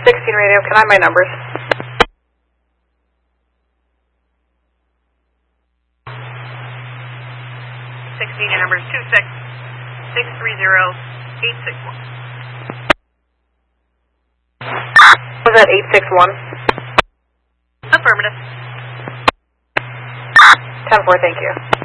16 radio, can I have my numbers? 16, your number is 26630-861. Was that 861? Affirmative. 10-4, thank you.